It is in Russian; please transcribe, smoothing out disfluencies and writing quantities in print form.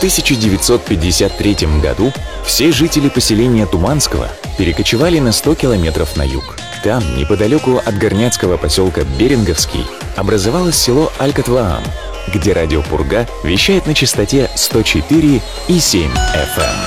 1953 году все жители поселения Туманского перекочевали на 100 километров на юг. Там, неподалеку от горняцкого поселка Беринговский, образовалось село Алькатваам, где радио «Пурга» вещает на частоте 104,7 FM.